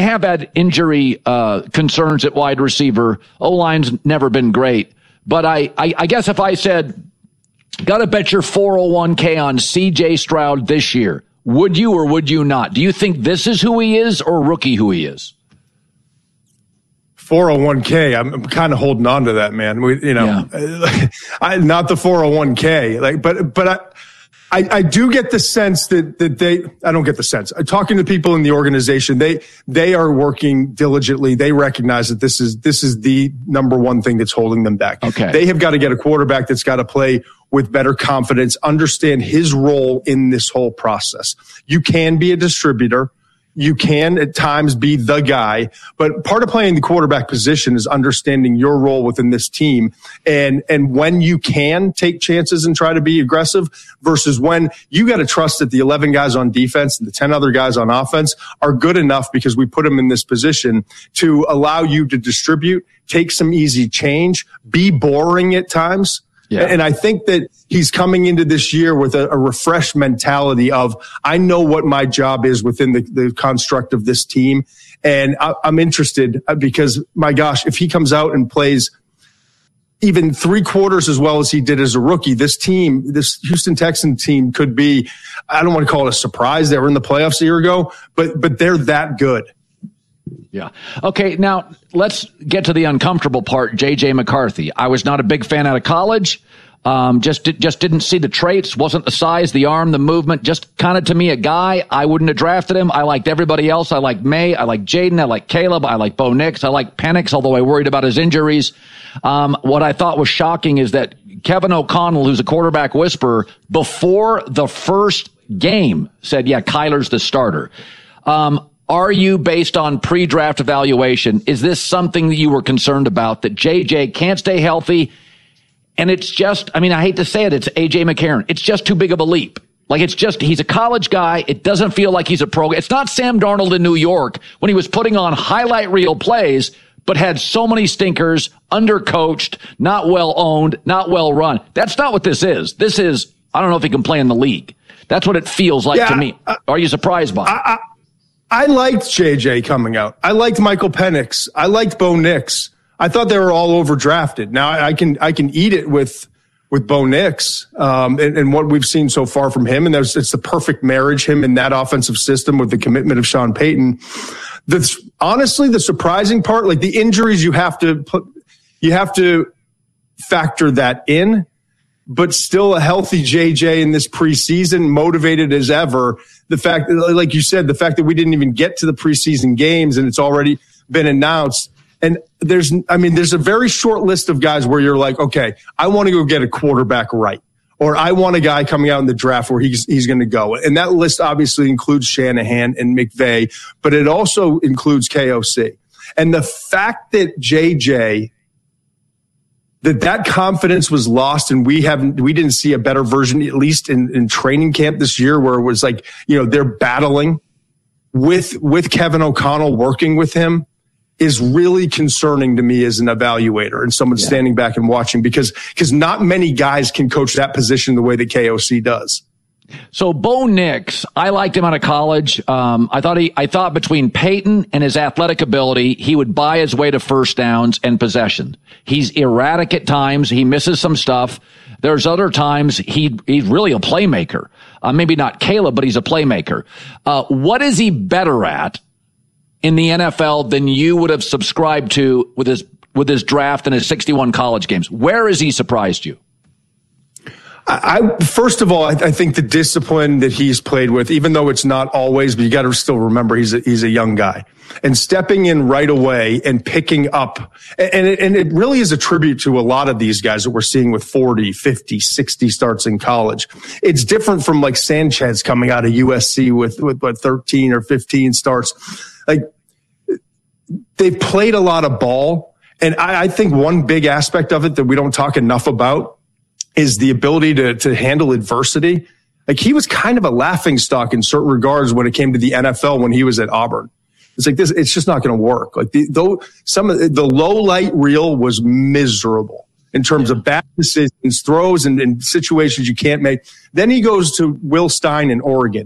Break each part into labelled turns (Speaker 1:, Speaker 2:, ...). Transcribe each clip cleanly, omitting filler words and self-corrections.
Speaker 1: have had injury concerns at wide receiver. O-line's never been great. But I guess if I said, got to bet your 401k on C.J. Stroud this year, would you or would you not? Do you think this is who he is or rookie who he is?
Speaker 2: 401k, I'm kind of holding on to that, man. Not the 401k, but I do get the sense that I don't get the sense. Talking to people in the organization, they are working diligently. They recognize that this is the number one thing that's holding them back.
Speaker 1: Okay.
Speaker 2: They have got to get a quarterback that's got to play with better confidence, understand his role in this whole process. You can be a distributor. You can at times be the guy, but part of playing the quarterback position is understanding your role within this team and when you can take chances and try to be aggressive versus when you got to trust that the 11 guys on defense and the 10 other guys on offense are good enough because we put them in this position to allow you to distribute, take some easy change, be boring at times. Yeah. And I think that he's coming into this year with a refreshed mentality of, I know what my job is within the construct of this team. And I'm interested because, my gosh, if he comes out and plays even 3/4 as well as he did as a rookie, this Houston Texans team could be, I don't want to call it a surprise. They were in the playoffs a year ago, but they're that good.
Speaker 1: Yeah. Okay, now let's get to the uncomfortable part, J.J. McCarthy. I was not a big fan out of college. Just didn't see the traits, wasn't the size, the arm, the movement, just kind of to me a guy. I wouldn't have drafted him. I liked everybody else. I like May, I like Jaden, I like Caleb, I like Bo Nix, I like Penix, although I worried about his injuries. What I thought was shocking is that Kevin O'Connell, who's a quarterback whisperer, before the first game said, yeah, Kyler's the starter. Are you, based on pre-draft evaluation, is this something that you were concerned about, that JJ can't stay healthy? And it's just, I hate to say it, it's AJ McCarron. It's just too big of a leap. Like, he's a college guy. It doesn't feel like he's a pro. It's not Sam Darnold in New York when he was putting on highlight reel plays, but had so many stinkers, undercoached, not well owned, not well run. That's not what this is. This is, I don't know if he can play in the league. That's what it feels like to me. Are you surprised by it?
Speaker 2: I liked JJ coming out. I liked Michael Penix. I liked Bo Nix. I thought they were all overdrafted. Now I can eat it with Bo Nix and what we've seen so far from him. And it's the perfect marriage, him in that offensive system with the commitment of Sean Payton. That's honestly the surprising part. Like, the injuries, you have to factor that in. But still a healthy JJ in this preseason, motivated as ever. The fact, like you said, the fact that we didn't even get to the preseason games and it's already been announced. And there's a very short list of guys where you're like, okay, I want to go get a quarterback right. Or I want a guy coming out in the draft where he's going to go. And that list obviously includes Shanahan and McVay, but it also includes KOC. And the fact that JJ, that confidence was lost, and we didn't see a better version, at least in training camp this year, where it was like, they're battling with Kevin O'Connell working with him, is really concerning to me as an evaluator and someone standing back and watching, because not many guys can coach that position the way that KOC does.
Speaker 1: So Bo Nix, I liked him out of college. I thought between Peyton and his athletic ability, he would buy his way to first downs and possession. He's erratic at times. He misses some stuff. There's other times he's really a playmaker. Maybe not Caleb, but he's a playmaker. What is he better at in the NFL than you would have subscribed to with his draft and his 61 college games? Where has he surprised you?
Speaker 2: First of all, I think the discipline that he's played with, even though it's not always, but you got to still remember he's a young guy, and stepping in right away and picking up. And it really is a tribute to a lot of these guys that we're seeing with 40, 50, 60 starts in college. It's different from like Sanchez coming out of USC with 13 or 15 starts. Like, they've played a lot of ball. And I think one big aspect of it that we don't talk enough about is the ability to handle adversity. Like, he was kind of a laughingstock in certain regards when it came to the NFL when he was at Auburn. It's like this, it's just not going to work. Like, some of the low light reel was miserable in terms of bad decisions, throws, and situations you can't make. Then he goes to Will Stein in Oregon.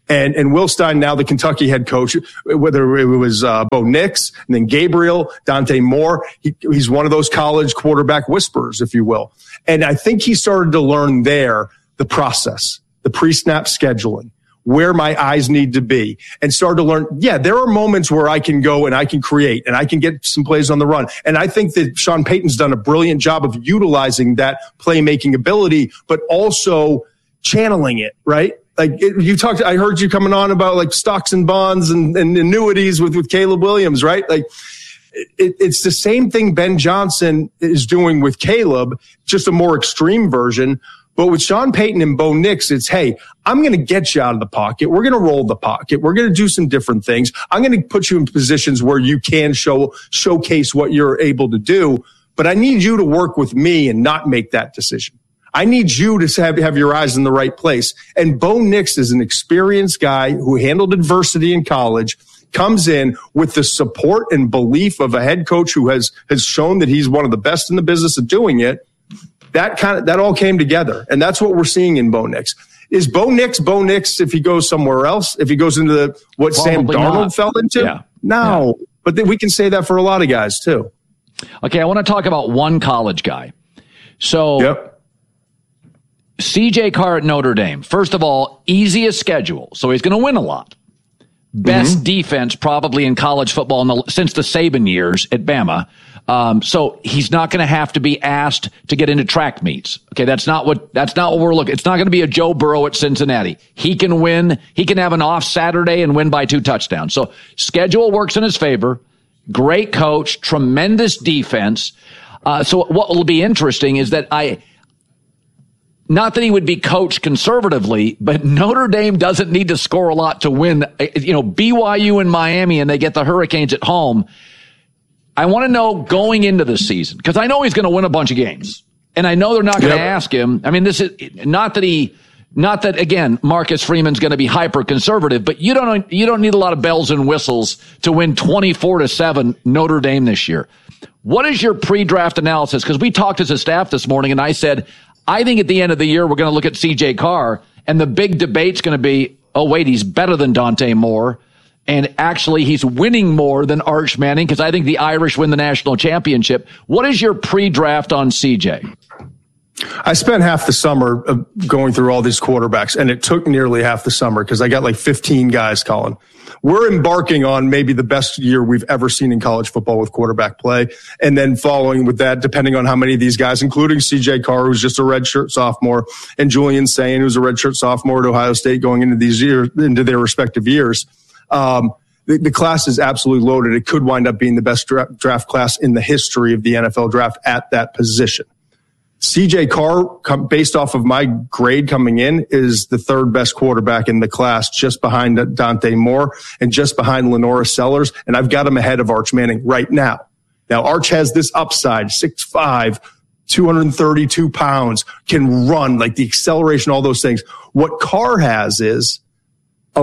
Speaker 2: And Will Stein, now the Kentucky head coach, whether it was Bo Nix and then Gabriel, Dante Moore, he's one of those college quarterback whisperers, if you will. And I think he started to learn there the process, the pre-snap scheduling, where my eyes need to be, and started to learn, there are moments where I can go and I can create and I can get some plays on the run. And I think that Sean Payton's done a brilliant job of utilizing that playmaking ability, but also channeling it, right? Like I heard you coming on about like stocks and bonds and annuities with Caleb Williams, right? Like it's the same thing Ben Johnson is doing with Caleb, just a more extreme version. But with Sean Payton and Bo Nix, it's, hey, I'm going to get you out of the pocket. We're going to roll the pocket. We're going to do some different things. I'm going to put you in positions where you can showcase what you're able to do. But I need you to work with me and not make that decision. I need you to have your eyes in the right place. And Bo Nix is an experienced guy who handled adversity in college, comes in with the support and belief of a head coach who has shown that he's one of the best in the business of doing it. That all came together. And that's what we're seeing in Bo Nix. Is Bo Nix if he goes somewhere else? If he goes into what Probably Sam Darnold fell into? Yeah. No. Yeah. But we can say that for a lot of guys too.
Speaker 1: Okay, I want to talk about one college guy. So CJ Carr at Notre Dame. First of all, easiest schedule, so he's going to win a lot. Best defense probably in college football since the Saban years at Bama. So he's not going to have to be asked to get into track meets. Okay, that's not what we're looking. It's not going to be a Joe Burrow at Cincinnati. He can win. He can have an off Saturday and win by 2 touchdowns. So schedule works in his favor. Great coach, tremendous defense. So what will be interesting is that not that he would be coached conservatively, but Notre Dame doesn't need to score a lot to win. BYU and Miami, and they get the Hurricanes at home. I want to know going into the season, because I know he's going to win a bunch of games, and I know they're not going to ask him. I mean, this is not that again, Marcus Freeman's going to be hyper conservative, but you don't need a lot of bells and whistles to win 24-7 Notre Dame this year. What is your pre-draft analysis? Because we talked as a staff this morning, and I said, I think at the end of the year, we're going to look at CJ Carr, and the big debate's going to be, oh, wait, he's better than Dante Moore. And actually, he's winning more than Arch Manning, because I think the Irish win the national championship. What is your pre-draft on CJ?
Speaker 2: I spent half the summer going through all these quarterbacks, and it took nearly half the summer because I got like 15 guys, Colin. We're embarking on maybe the best year we've ever seen in college football with quarterback play. And then following with that, depending on how many of these guys, including CJ Carr, who's just a redshirt sophomore, and Julian Sayin, who's a redshirt sophomore at Ohio State going into their respective years. The class is absolutely loaded. It could wind up being the best draft class in the history of the NFL draft at that position. CJ Carr, based off of my grade coming in, is the third best quarterback in the class, just behind Dante Moore and just behind Lenora Sellers. And I've got him ahead of Arch Manning right now. Now, Arch has this upside, 6'5", 232 pounds, can run, like the acceleration, all those things. What Carr has is a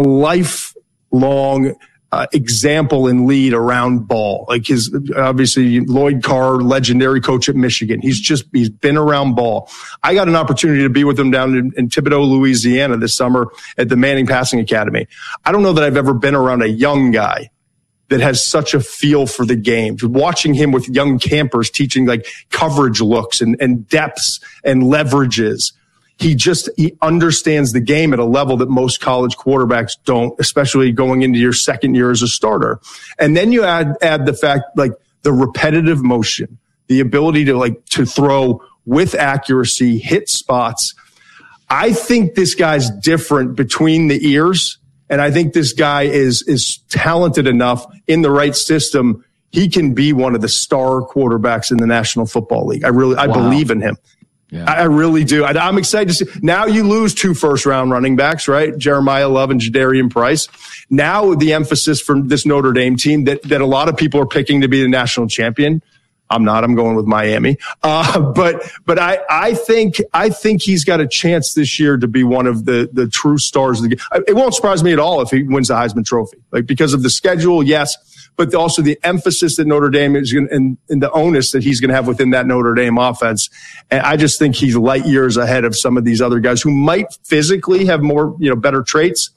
Speaker 2: lifelong example and lead around ball. Like obviously Lloyd Carr, legendary coach at Michigan. He's been around ball. I got an opportunity to be with him down in Thibodaux, Louisiana this summer at the Manning Passing Academy. I don't know that I've ever been around a young guy that has such a feel for the game. Watching him with young campers teaching like coverage looks and depths and leverages. He understands the game at a level that most college quarterbacks don't, especially going into your second year as a starter. And then you add the fact, like the repetitive motion, the ability to throw with accuracy, hit spots. I think this guy's different between the ears. And I think this guy is talented enough in the right system. He can be one of the star quarterbacks in the National Football League. I believe in him. Yeah. I really do. I'm excited to see. Now you lose 2 first-round running backs, right? Jeremiah Love and Jadarian Price. Now the emphasis from this Notre Dame team that a lot of people are picking to be the national champion. I'm not. I'm going with Miami. But I think he's got a chance this year to be one of the true stars of the game. It won't surprise me at all if he wins the Heisman Trophy, like because of the schedule, yes. But also the emphasis that Notre Dame is going and the onus that he's going to have within that Notre Dame offense. And I just think he's light years ahead of some of these other guys who might physically have more, better traits,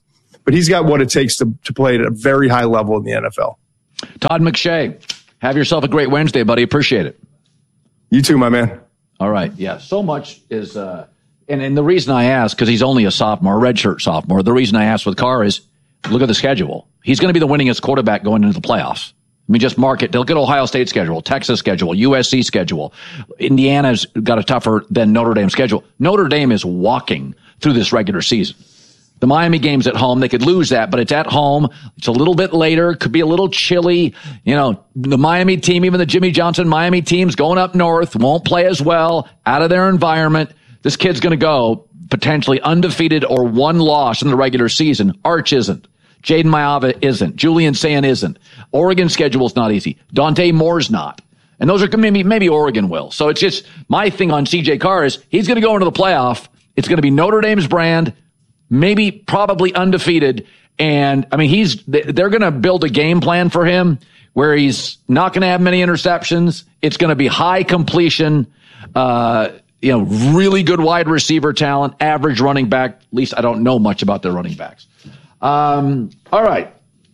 Speaker 2: but he's got what it takes to play at a very high level in the NFL.
Speaker 1: Todd McShay, have yourself a great Wednesday, buddy. Appreciate it.
Speaker 2: You too, my man.
Speaker 1: All right. Yeah. So much is, and the reason I ask, because he's only a sophomore, redshirt sophomore, the reason I asked with Carr is look at the schedule. He's going to be the winningest quarterback going into the playoffs. I mean, just mark it. Look at Ohio State schedule, Texas schedule, USC schedule. Indiana's got a tougher than Notre Dame schedule. Notre Dame is walking through this regular season. The Miami game's at home. They could lose that, but it's at home. It's a little bit later. Could be a little chilly. You know, the Miami team, even the Jimmy Johnson Miami team's going up north, won't play as well, out of their environment. This kid's going to go potentially undefeated or one loss in the regular season. Arch isn't. Jaden Maiava isn't. Julian Sayin isn't. Oregon's schedule's not easy. Dante Moore's not. And those are maybe Oregon will. So it's just my thing on CJ Carr is he's going to go into the playoff. It's going to be Notre Dame's brand, maybe probably undefeated. And I mean, they're going to build a game plan for him where he's not going to have many interceptions. It's going to be high completion, really good wide receiver talent, average running back. At least I don't know much about their running backs. All right.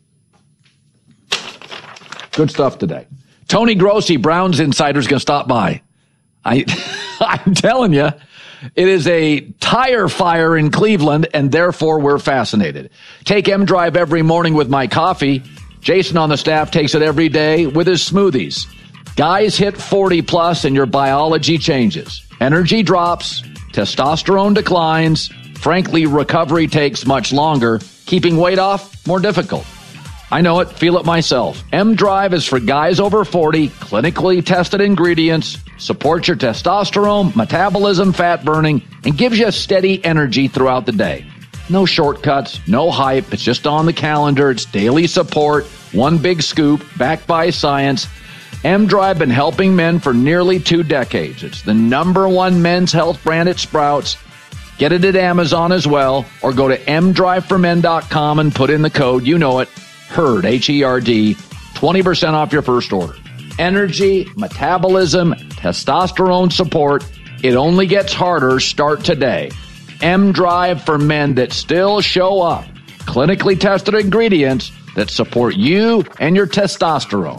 Speaker 1: Good stuff today. Tony Grossi, Browns Insider, is going to stop by. I'm telling you, it is a tire fire in Cleveland, and therefore we're fascinated. Take M-Drive every morning with my coffee. Jason on the staff takes it every day with his smoothies. Guys hit 40 plus and your biology changes. Energy drops, testosterone declines. Frankly, recovery takes much longer. Keeping weight off, more difficult. I know it, feel it myself. M-Drive is for guys over 40, clinically tested ingredients, supports your testosterone, metabolism, fat burning, and gives you steady energy throughout the day. No shortcuts, no hype, it's just on the calendar, it's daily support, one big scoop, backed by science. M-Drive been helping men for nearly 2 decades. It's the #1 men's health brand at Sprouts. Get it at Amazon as well, or go to mdriveformen.com and put in the code, you know it, HERD, H-E-R-D, 20% off your first order. Energy, metabolism, testosterone support. It only gets harder. Start today. M-Drive for men that still show up. Clinically tested ingredients that support you and your testosterone.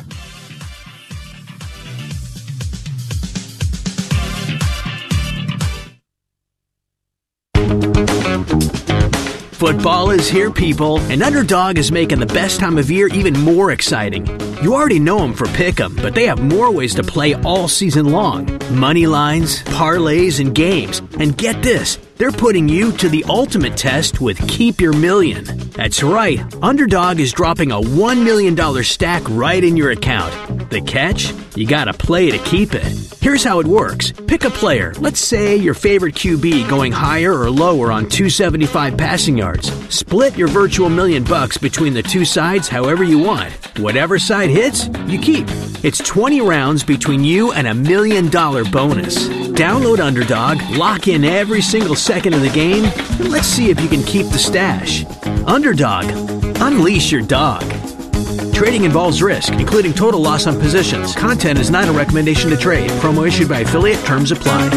Speaker 3: Football is here, people, and Underdog is making the best time of year even more exciting. You already know them for Pick'em, but they have more ways to play all season long. Money lines, parlays, and games. And get this, they're putting you to the ultimate test with Keep Your Million. That's right, Underdog is dropping a $1 million stack right in your account. The catch? You gotta play to keep it. Here's how it works. Pick a player, let's say your favorite QB going higher or lower on 275 passing yards. Split your virtual $1 million between the two sides however you want. Whatever side hits, you keep. It's 20 rounds between you and $1 million bonus. Download Underdog, lock in every single second of the game, and let's see if you can keep the stash. Underdog, unleash your dog. Trading involves risk, including total loss on positions. Content is not a recommendation to trade. Promo issued by affiliate. Terms apply.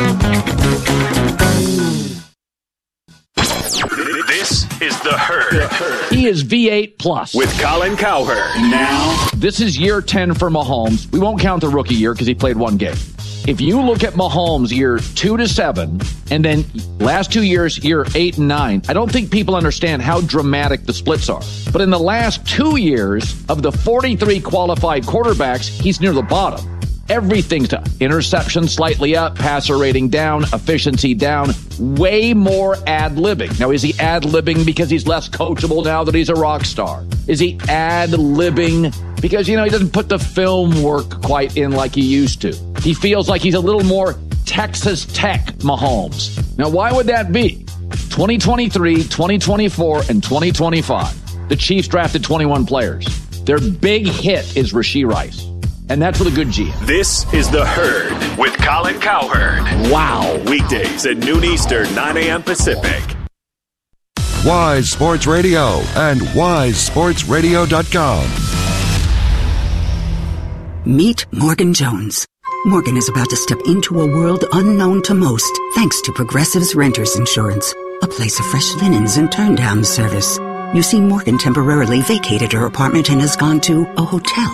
Speaker 4: This is The Herd.
Speaker 1: He is V8 plus.
Speaker 4: With Colin Cowherd. Now,
Speaker 1: this is year 10 for Mahomes. We won't count the rookie year because he played one game. If you look at Mahomes year 2 to 7, and then last 2 years, year 8 and 9, I don't think people understand how dramatic the splits are. But in the last 2 years, of the 43 qualified quarterbacks, he's near the bottom. Everything's to interception slightly up, passer rating down, efficiency down, way more ad-libbing. Now, is he ad-libbing because he's less coachable now that he's a rock star? Is he ad-libbing because, he doesn't put the film work quite in like he used to? He feels like he's a little more Texas Tech Mahomes. Now, why would that be? 2023, 2024, and 2025. The Chiefs drafted 21 players. Their big hit is Rashee Rice. And that's with a good GM.
Speaker 4: This is The Herd with Colin Cowherd.
Speaker 1: Wow.
Speaker 4: Weekdays at noon Eastern, 9 a.m. Pacific.
Speaker 5: Wise Sports Radio and wisesportsradio.com.
Speaker 6: Meet Morgan Jones. Morgan is about to step into a world unknown to most, thanks to Progressive's Renters Insurance, a place of fresh linens and turn-down service. You see, Morgan temporarily vacated her apartment and has gone to a hotel.